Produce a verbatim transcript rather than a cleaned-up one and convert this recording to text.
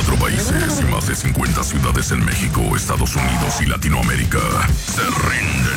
cuatro países y más de cincuenta ciudades en México, Estados Unidos y Latinoamérica se rinden